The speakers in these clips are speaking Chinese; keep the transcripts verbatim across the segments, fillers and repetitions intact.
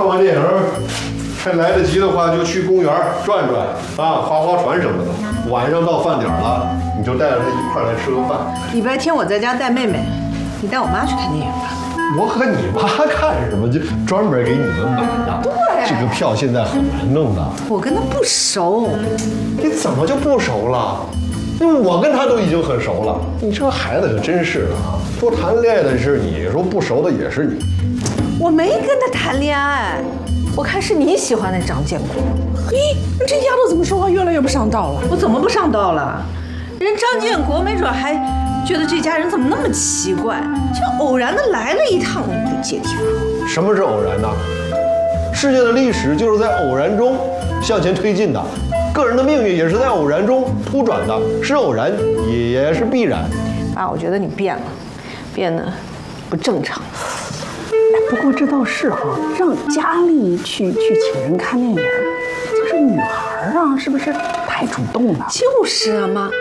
看完电影，还来得及的话，就去公园转转啊，划划船什么的。晚上到饭点了，你就带着他一块来吃个饭。 礼拜天我在家带妹妹，你带我妈去看电影吧。 我和你妈看什么？就专门给你们买的。 对， 这个票现在很难弄的。 我跟她不熟。 你怎么就不熟了？因为我跟他都已经很熟了。你这孩子可真是的啊！说谈恋爱的是你，说不熟的也是你。 我没跟他谈恋爱，我看是你喜欢那张建国。 嘿，这丫头怎么说话越来越不上道了？ 我怎么不上道了？人张建国没准还觉得这家人怎么那么奇怪，就偶然的来了一趟就借题发挥。 什么是偶然呢？世界的历史就是在偶然中向前推进的，个人的命运也是在偶然中突转的，是偶然也是必然。 爸，我觉得你变了，变得不正常。 不过这倒是哈、啊，让佳丽去去请人看电影，这是女孩啊，是不是太主动了？ 就是啊，妈。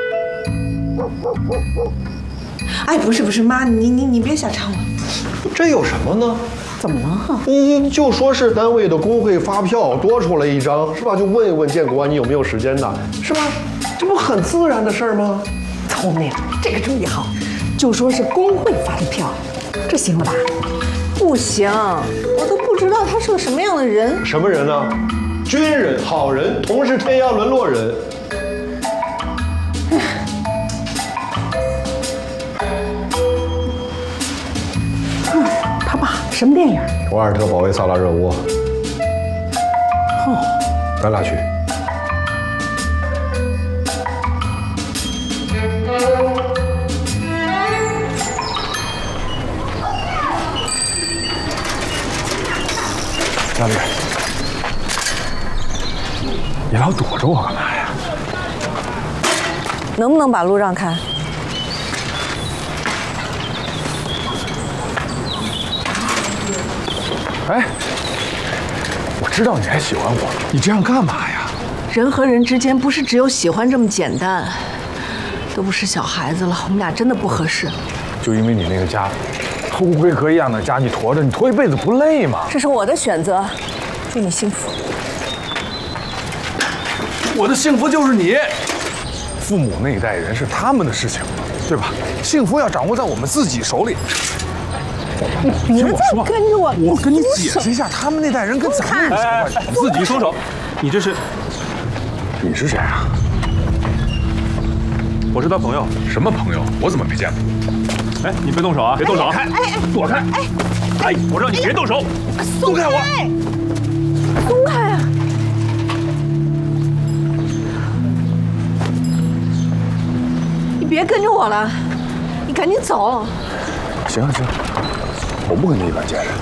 哎，不是不是，妈，你你你别瞎掺和。 这有什么呢？ 怎么了？ 你就说是单位的工会发票多出来一张，是吧？就问一问建国你有没有时间的，是吧？这不很自然的事儿吗？ 聪明，这个主意好。就说是工会发的票，这行了吧？ 不行，我都不知道他是个什么样的人。 什么人呢？军人、好人，同是天涯沦落人。 嗯，他爸什么电影？ 瓦尔特保卫萨拉热窝。 哦， 咱俩去。 佳丽，你老躲着我干嘛呀？ 能不能把路让开？ 哎，我知道你还喜欢我，你这样干嘛呀？ 人和人之间不是只有喜欢这么简单，都不是小孩子了，我们俩真的不合适。 就因为你那个家，和乌龟壳一样的家，你驮着，你驮一辈子不累吗？ 这是我的选择，祝你幸福。 我的幸福就是你。父母那一代人是他们的事情，对吧？幸福要掌握在我们自己手里。 你别再跟着我， 我跟你解释一下，他们那代人跟咱们有什么关系？ 你自己松手！你这是？ 你是谁啊？ 我是他朋友。 什么朋友？我怎么没见过？ 哎，你别动手啊！别动手啊！ 哎哎，躲开！ 哎哎，我让你别动手！ 松开我！松开啊！ 你别跟着我了，你赶紧走。 行行，我不跟你一般见识。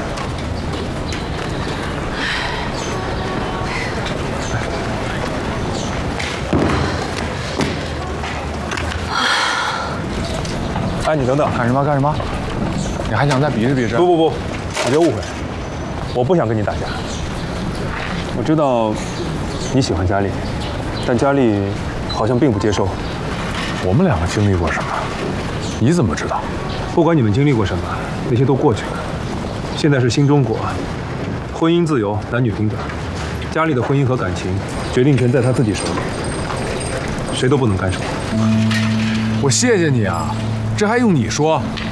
哎，你等等，干什么干什么？你还想再比试比试？ 不不不，你别误会，我不想跟你打架。我知道你喜欢佳丽，但佳丽好像并不接受。 我们两个经历过什么？你怎么知道？ 不管你们经历过什么，那些都过去了。现在是新中国，婚姻自由，男女平等。佳丽的婚姻和感情，决定权在她自己手里，谁都不能干涉。 我谢谢你啊，这还用你说？